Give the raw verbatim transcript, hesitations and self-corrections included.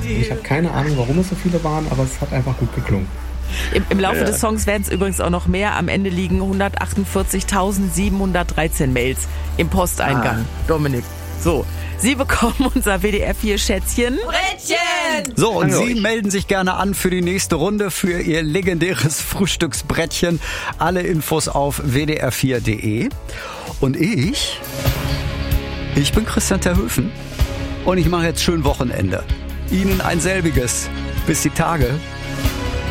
Ich habe keine Ahnung, warum es so viele waren, aber es hat einfach gut geklungen. Im, im Laufe Ja. des Songs werden es übrigens auch noch mehr. Am Ende liegen hundertachtundvierzigtausendsiebenhundertdreizehn Mails im Posteingang. Ah. Dominik. So, Sie bekommen unser W D R vier Schätzchen. Brettchen! So, und Danke Sie euch. melden sich gerne an für die nächste Runde, für Ihr legendäres Frühstücksbrettchen. Alle Infos auf w d r vier punkt d e. Und ich, ich bin Christian Terhöfen und ich mache jetzt schön Wochenende. Ihnen ein selbiges. Bis die Tage.